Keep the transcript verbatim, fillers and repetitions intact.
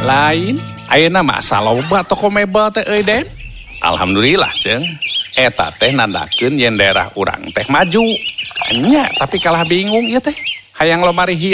Lain, ayeuna masa loba toko mebel teh euy Den. Alhamdulillah Ceng. Eta teh nandakeun yen daerah urang teh maju. Nya tapi kalah bingung ieu teh. Hayang lomari